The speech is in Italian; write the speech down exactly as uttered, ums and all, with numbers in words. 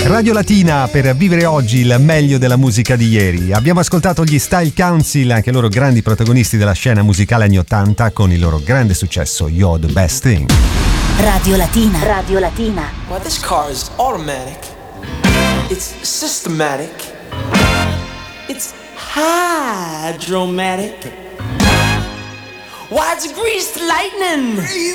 Radio Latina per vivere oggi il meglio della musica di ieri. Abbiamo ascoltato gli Style Council, anche loro grandi protagonisti della scena musicale anni ottanta, con il loro grande successo You're the Best Thing. Radio Latina. Radio Latina. Well, this car is automatic. It's systematic. It's hydromatic. Why, it's greased lightning.